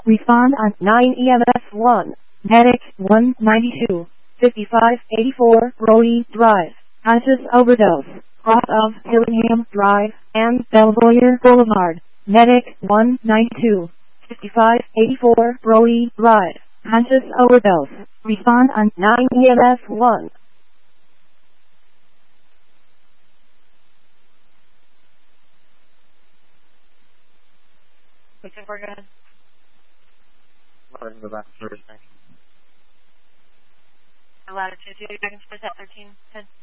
Respond on 9 EMS 1. Medic 192. 5584 Brody Drive. Conscious overdose. Cross of Hillingham Drive and Belvoir Boulevard. Medic 192. 5584 Brody Drive. Conscious overdose. Respond on 9 EMS 1. We think we're good. Go ahead and go back to service. Thanks. Latitude 2 seconds for set 13. 10.